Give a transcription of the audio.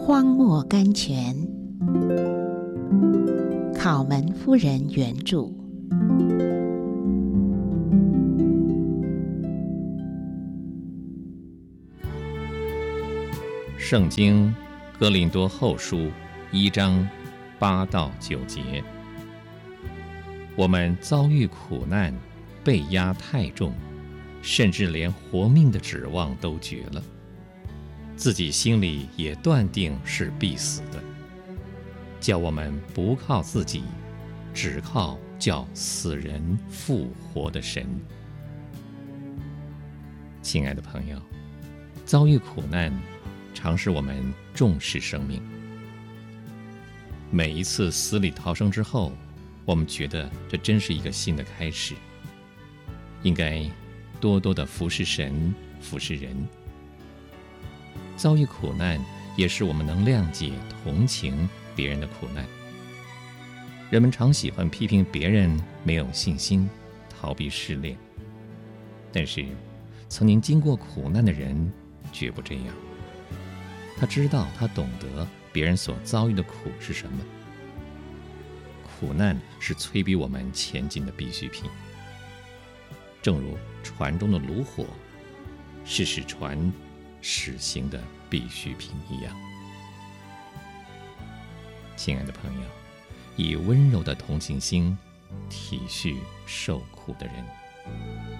荒漠甘泉，考门夫人原著。 圣经哥林多后书1章8到9节，我们遭遇苦难，被压太重，甚至连活命的指望都绝了，自己心里也断定是必死的，叫我们不靠自己，只靠叫死人复活的神。亲爱的朋友，遭遇苦难常使我们重视生命。每一次死里逃生之后，我们觉得这真是一个新的开始，应该多多的服侍神，服侍人。遭遇苦难也使我们能谅解同情别人的苦难。人们常喜欢批评别人没有信心，逃避试炼，但是曾经经过苦难的人绝不这样。他知道，他懂得别人所遭遇的苦是什么。苦难是催逼我们前进的必需品，正如船中的炉火是使船驶行的必需品一样。亲爱的朋友，以温柔的同情心体恤受苦的人。